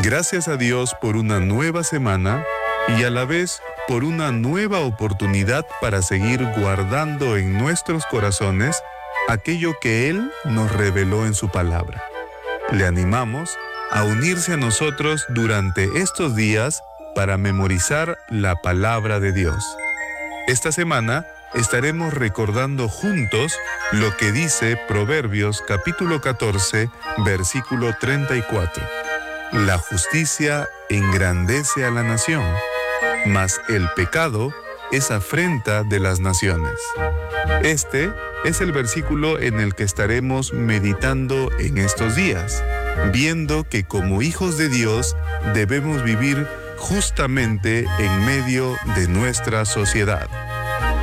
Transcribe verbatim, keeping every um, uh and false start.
Gracias a Dios por una nueva semana y a la vez por una nueva oportunidad para seguir guardando en nuestros corazones aquello que Él nos reveló en su palabra. Le animamos a unirse a nosotros durante estos días para memorizar la palabra de Dios. Esta semana estaremos recordando juntos lo que dice Proverbios capítulo catorce, versículo treinta y cuatro. La justicia engrandece a la nación, mas el pecado es afrenta de las naciones. Este es el versículo en el que estaremos meditando en estos días, viendo que como hijos de Dios debemos vivir justamente en medio de nuestra sociedad.